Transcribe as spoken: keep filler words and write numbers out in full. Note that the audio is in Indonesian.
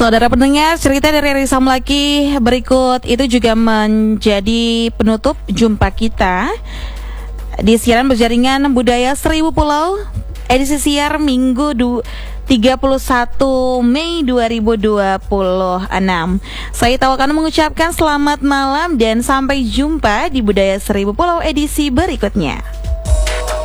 Saudara pendengar, cerita dari Risa Melaki berikut itu juga menjadi penutup jumpa kita di siaran berjaringan Budaya Seribu Pulau edisi siar Minggu du- tiga puluh satu Mei dua ribu dua puluh enam. Saya Tawakana mengucapkan selamat malam dan sampai jumpa di Budaya Seribu Pulau edisi berikutnya.